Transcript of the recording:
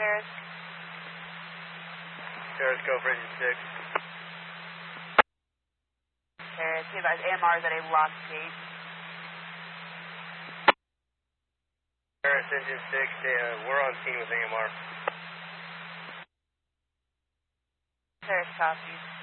Paris. Paris, go for engine 6. Paris, you guys, AMR is at a locked gate. Paris, engine 6, we're on scene with AMR. Paris, copies.